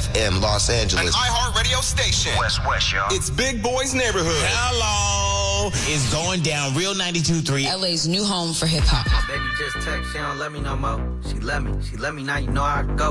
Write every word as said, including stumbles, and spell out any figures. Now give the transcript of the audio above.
F M Los Angeles. An iHeartRadio station. West West, y'all. It's Big Boy's Neighborhood. Hello. It's going down. Real ninety-two point three. L A's new home for hip hop. Baby just text, she don't let me no more. She let me, she let me, now you know I go.